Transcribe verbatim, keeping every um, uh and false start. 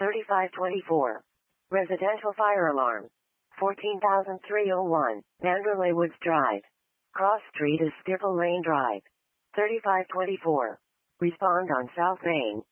thirty-five twenty-four. Residential fire alarm. fourteen thousand three hundred one, Manderley Woods Drive. Cross Street is Stifle Lane Drive. thirty-five twenty-four. Respond on South Main.